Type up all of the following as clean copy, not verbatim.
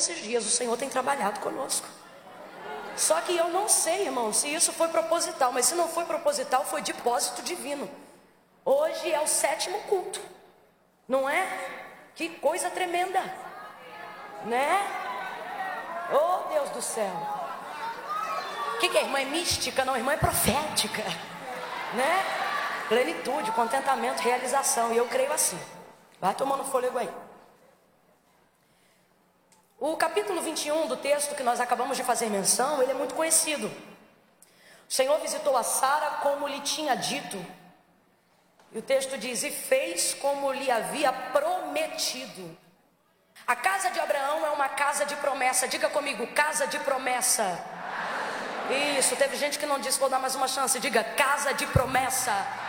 esses dias o Senhor tem trabalhado conosco. Só que eu não sei, irmão, se isso foi proposital, mas se não foi proposital, foi depósito divino. Hoje é o 7º culto, não é? Que coisa tremenda, né? Oh, Deus do céu. O que é? Irmã é mística? Não, irmã é profética, né? Plenitude, contentamento, realização. E eu creio assim. Vai tomando fôlego aí. O capítulo 21 do texto que nós acabamos de fazer menção, ele é muito conhecido. O Senhor visitou a Sara como lhe tinha dito. E o texto diz: e fez como lhe havia prometido. A casa de Abraão é uma casa de promessa. Diga comigo, casa de promessa. Isso, teve gente que não disse, vou dar mais uma chance. Diga, casa de promessa.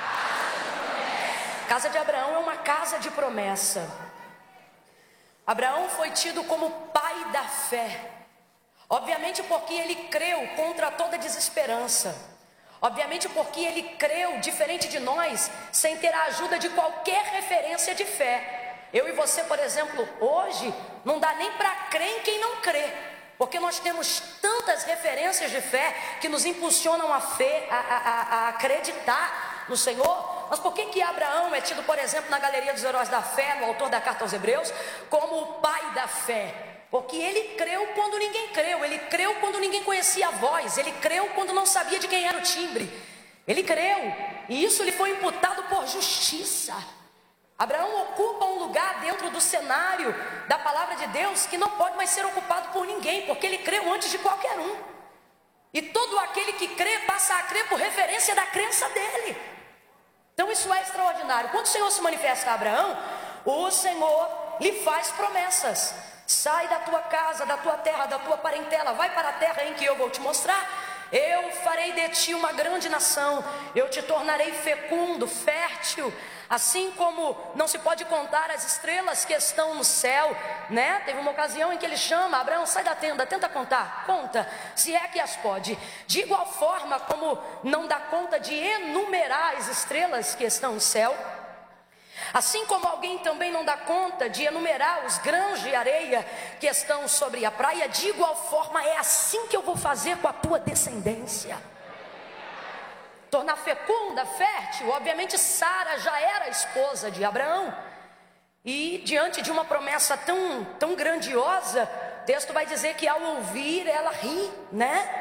Casa de Abraão é uma casa de promessa. Abraão foi tido como pai da fé. Obviamente porque ele creu contra toda desesperança. Obviamente porque ele creu, diferente de nós, sem ter a ajuda de qualquer referência de fé. Eu e você, por exemplo, hoje, não dá nem para crer em quem não crê. Porque nós temos tantas referências de fé que nos impulsionam a acreditar no Senhor. Mas por que Abraão é tido, por exemplo, na galeria dos heróis da fé, no autor da carta aos Hebreus, como o pai da fé? Porque ele creu quando ninguém creu, ele creu quando ninguém conhecia a voz, ele creu quando não sabia de quem era o timbre. Ele creu, e isso lhe foi imputado por justiça. Abraão ocupa um lugar dentro do cenário da palavra de Deus que não pode mais ser ocupado por ninguém, porque ele creu antes de qualquer um. E todo aquele que crê passa a crer por referência da crença dele. Então isso é extraordinário. Quando o Senhor se manifesta a Abraão, o Senhor lhe faz promessas. Sai da tua casa, da tua terra, da tua parentela, vai para a terra em que eu vou te mostrar. Eu farei de ti uma grande nação, eu te tornarei fecundo, fértil, assim como não se pode contar as estrelas que estão no céu, né? Teve uma ocasião em que ele chama Abraão, sai da tenda, tenta contar, conta, se é que as pode. De igual forma como não dá conta de enumerar as estrelas que estão no céu, assim como alguém também não dá conta de enumerar os grãos de areia que estão sobre a praia, de igual forma é assim que eu vou fazer com a tua descendência. Tornar fecunda, fértil. Obviamente Sara já era esposa de Abraão. E diante de uma promessa tão grandiosa, o texto vai dizer que ao ouvir ela ri, né?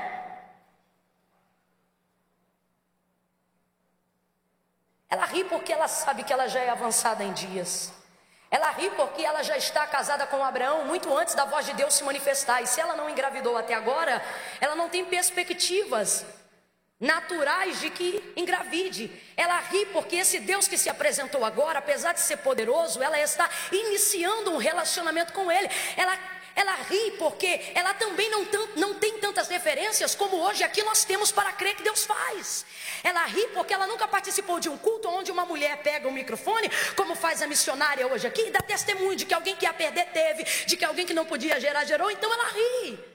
Ela ri porque ela sabe que ela já é avançada em dias. Ela ri porque ela já está casada com Abraão muito antes da voz de Deus se manifestar. E se ela não engravidou até agora, ela não tem perspectivas naturais de que engravide. Ela ri porque esse Deus que se apresentou agora, apesar de ser poderoso, ela está iniciando um relacionamento com ele. Ela ri porque ela também não tem tantas referências como hoje aqui nós temos para crer que Deus faz. Ela ri porque ela nunca participou de um culto onde uma mulher pega o microfone, como faz a missionária hoje aqui, e dá testemunho de que alguém que ia perder teve, de que alguém que não podia gerar gerou. Então ela ri.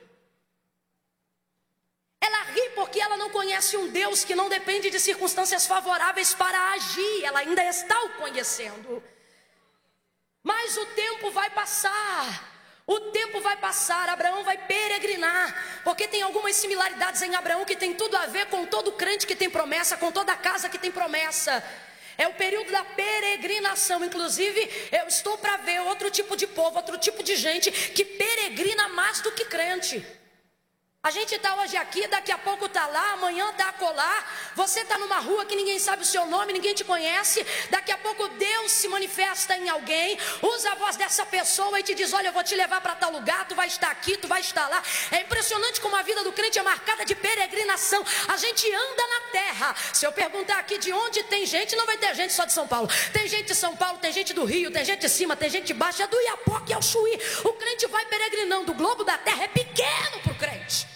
Ela ri porque ela não conhece um Deus que não depende de circunstâncias favoráveis para agir. Ela ainda está o conhecendo. Mas o tempo vai passar. O tempo vai passar, Abraão vai peregrinar, porque tem algumas similaridades em Abraão que tem tudo a ver com todo crente que tem promessa, com toda casa que tem promessa. É o período da peregrinação. Inclusive, eu estou para ver outro tipo de povo, outro tipo de gente que peregrina mais do que crente. A gente está hoje aqui, daqui a pouco está lá, amanhã está acolá. Você está numa rua que ninguém sabe o seu nome, ninguém te conhece. Daqui a pouco Deus se manifesta em alguém, usa a voz dessa pessoa e te diz, olha, eu vou te levar para tal lugar, tu vai estar aqui, tu vai estar lá. É impressionante como a vida do crente é marcada de peregrinação. A gente anda na terra. Se eu perguntar aqui de onde tem gente, não vai ter gente só de São Paulo. Tem gente de São Paulo, tem gente do Rio, tem gente de cima, tem gente de baixo, é do Iapoque ao Chuí. O crente vai peregrinando, o globo da terra é pequeno para o crente.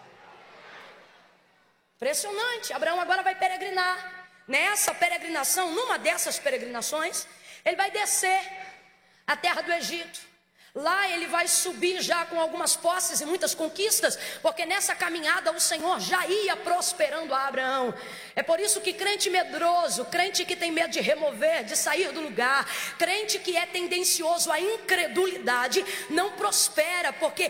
Impressionante. Abraão agora vai peregrinar. Nessa peregrinação, numa dessas peregrinações, ele vai descer a terra do Egito. Lá ele vai subir já com algumas posses e muitas conquistas, porque nessa caminhada o Senhor já ia prosperando a Abraão. É por isso que crente medroso, crente que tem medo de remover, de sair do lugar, crente que é tendencioso à incredulidade, não prospera, porque